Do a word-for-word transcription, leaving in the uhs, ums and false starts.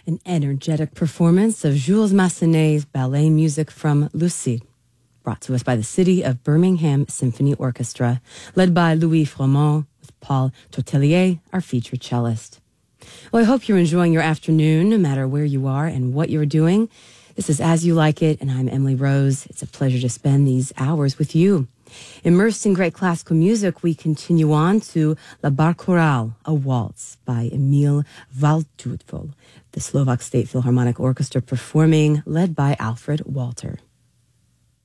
An energetic performance of Jules Massenet's ballet music from Lucide, brought to us by the City of Birmingham Symphony Orchestra, led by Louis Froment, with Paul Tortelier, our featured cellist. Well, I hope you're enjoying your afternoon, no matter where you are and what you're doing. This is As You Like It, and I'm Emily Rose. It's a pleasure to spend these hours with you. Immersed in great classical music, we continue on to La Barque Chorale, a waltz by Emil Waldteufel, the Slovak State Philharmonic Orchestra performing, led by Alfred Walter.